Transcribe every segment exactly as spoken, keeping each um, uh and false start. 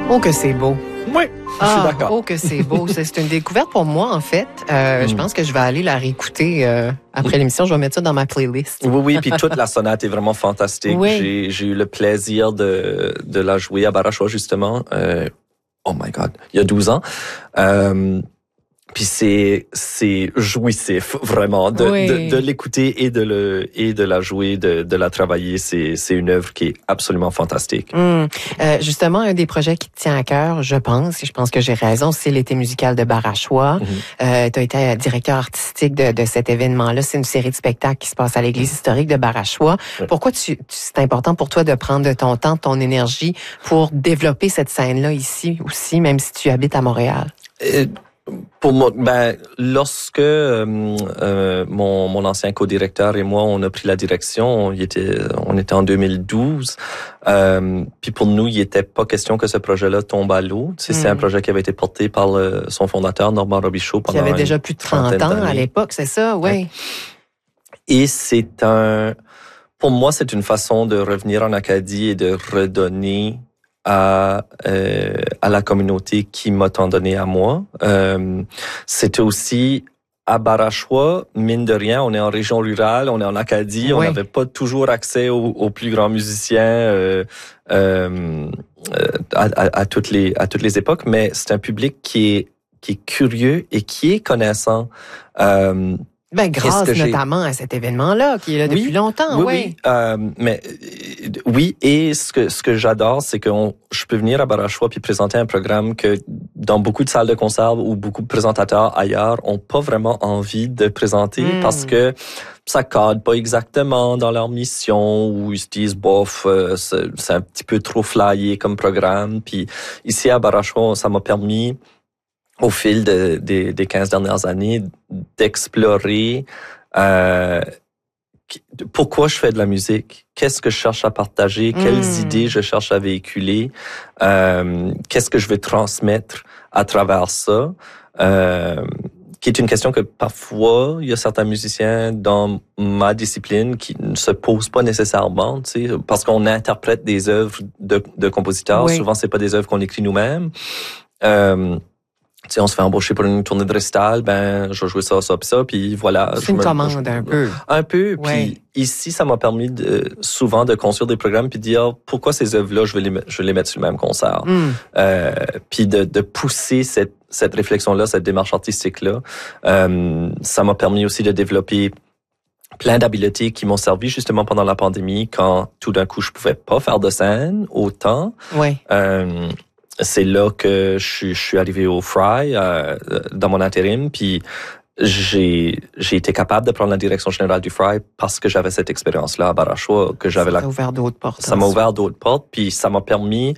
Oh, que c'est beau. Oui, je suis Ah, d'accord. oh, que c'est beau. C'est c'est une découverte pour moi, en fait. Euh, Mm. Je pense que je vais aller la réécouter euh, après l'émission. Je vais mettre ça dans ma playlist. Oui, oui, puis toute la sonate est vraiment fantastique. Oui. J'ai, j'ai eu le plaisir de, de la jouer à Barachois, justement. Euh, oh my God, il y a douze ans. Euh, Puis c'est c'est jouissif vraiment de, Oui. de de l'écouter et de le et de la jouer, de de la travailler. C'est c'est une œuvre qui est absolument fantastique. Hum. Euh, justement, un des projets qui te tient à cœur, je pense, et je pense que j'ai raison, c'est l'été musical de Barachois. Mm-hmm. Euh, tu as été directeur artistique de, de cet événement-là. C'est une série de spectacles qui se passe à l'église historique de Barachois. Oui. Pourquoi tu, tu- c'est important pour toi de prendre de ton temps, de ton énergie pour développer cette scène-là ici aussi, même si tu habites à Montréal? Euh, Pour moi, ben lorsque euh, euh, mon mon ancien co-directeur et moi on a pris la direction, on y était on était en deux mille douze. Euh, puis pour nous, il était pas question que ce projet-là tombe à l'eau. C'est, c'est Mm. un projet qui avait été porté par le, son fondateur Normand Robichaud Qui pendant avait une déjà plus de trente trentaine ans à d'années. l'époque, c'est ça? Oui. Et c'est un, pour moi, c'est une façon de revenir en Acadie et de redonner à euh, à la communauté qui m'a tant donné à moi. Euh, c'était aussi à Barachois, mine de rien, on est en région rurale, on est en Acadie, Oui. on n'avait pas toujours accès aux, aux plus grands musiciens euh, euh, à, à, à toutes les à toutes les époques, mais c'est un public qui est qui est curieux et qui est connaissant. Euh, Ben, grâce que j'ai- notamment à cet événement-là, qui est là depuis Oui, longtemps, oui, oui. oui. Euh, mais euh, oui, et ce que ce que j'adore, c'est que on, je peux venir à Barachois puis présenter un programme que dans beaucoup de salles de concert ou beaucoup de présentateurs ailleurs ont pas vraiment envie de présenter Mm. parce que ça cadre pas exactement dans leur mission ou ils se disent bof, euh, c'est, c'est un petit peu trop flyé comme programme. Puis ici à Barachois, ça m'a permis au fil de, des, des quinze dernières années d'explorer euh, pourquoi je fais de la musique, qu'est-ce que je cherche à partager, quelles Mm. idées je cherche à véhiculer, euh, qu'est-ce que je veux transmettre à travers ça, euh, qui est une question que parfois il y a certains musiciens dans ma discipline qui ne se posent pas nécessairement, tu sais, parce qu'on interprète des œuvres de, de compositeurs. Oui. Souvent c'est pas des œuvres qu'on écrit nous-mêmes. Euh, Tu sais, on se fait embaucher pour une tournée de récital, ben, je vais jouer ça, ça, puis ça, puis voilà. C'est je une me- commande je- un peu. Un peu. Ouais. Puis ici, ça m'a permis de, souvent de construire des programmes puis de dire pourquoi ces œuvres-là, je vais les, met- je vais les mettre sur le même concert. Mm. Euh, puis de, de pousser cette, cette réflexion-là, cette démarche artistique-là. Euh, ça m'a permis aussi de développer plein d'habiletés qui m'ont servi justement pendant la pandémie quand tout d'un coup, je pouvais pas faire de scène autant. Oui. Euh, c'est là que je suis, je suis arrivé au Fry euh, dans mon intérim, puis j'ai j'ai été capable de prendre la direction générale du Fry parce que j'avais cette expérience-là à Barachois, que j'avais Ça la a ouvert d'autres portes. ça m'a ouvert d'autres portes, puis ça m'a permis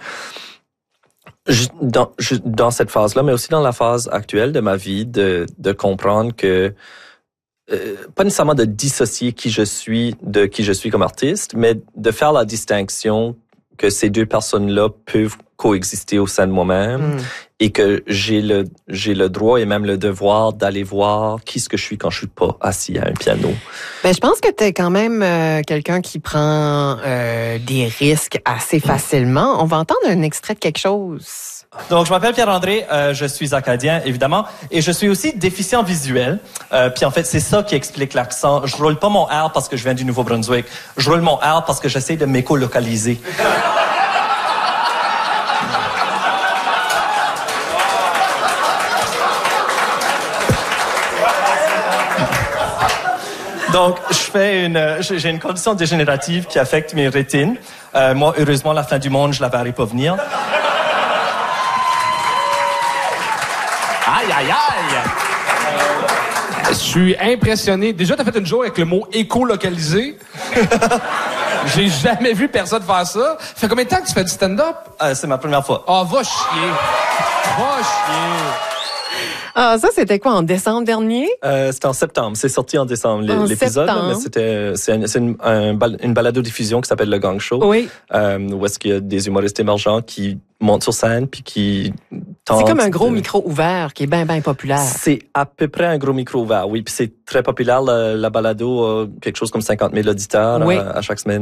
ju- dans ju- dans cette phase-là, mais aussi dans la phase actuelle de ma vie, de de comprendre que euh, pas nécessairement de dissocier qui je suis de qui je suis comme artiste, mais de faire la distinction que ces deux personnes-là peuvent coexister au sein de moi-même Mm. et que j'ai le j'ai le droit et même le devoir d'aller voir qui ce que je suis quand je suis pas assis à un piano. Ben, je pense que tu es quand même euh, quelqu'un qui prend euh, des risques assez facilement. On va entendre un extrait de quelque chose. Donc, je m'appelle Pierre-André, euh, je suis acadien, évidemment, et je suis aussi déficient visuel. Euh, puis en fait, c'est ça qui explique l'accent. Je roule pas mon R parce que je viens du Nouveau-Brunswick. Je roule mon R parce que j'essaie de m'écolocaliser. Donc, je fais une, j'ai une condition dégénérative qui affecte mes rétines. Euh, moi, heureusement, la fin du monde, je la verrai pas venir. Aïe, aïe, aïe! Je suis impressionné. Déjà, t'as fait une joke avec le mot écolocalisé. J'ai jamais vu personne faire ça. Fait combien de temps que tu fais du stand-up? Euh, c'est ma première fois. Ah, va chier. Va chier. Ah, ça, c'était quoi, en décembre dernier? Euh, c'était en septembre. C'est sorti en décembre l'é- En l'épisode, septembre. mais c'était c'est, un- c'est une, un bal- une balado-diffusion qui s'appelle Le Gang Show. Oui. Euh, où est-ce qu'il y a des humoristes émergents qui montent sur scène puis qui tentent. C'est comme un gros de- micro ouvert qui est bien, bien populaire. C'est à peu près un gros micro ouvert, oui. Puis c'est très populaire, la, la balado, a quelque chose comme cinquante mille auditeurs Oui. à, à chaque semaine.